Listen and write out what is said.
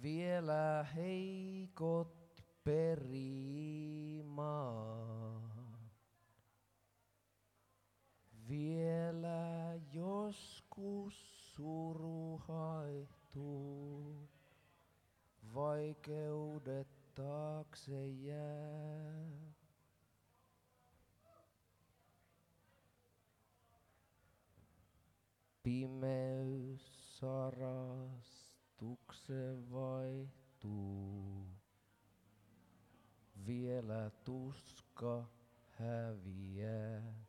Vielä heikot perimaan. Vielä joskus suru haihtuu, vaikeudet taakse jää. Pimeys sarastukse vaihtuu, vielä tuska häviää.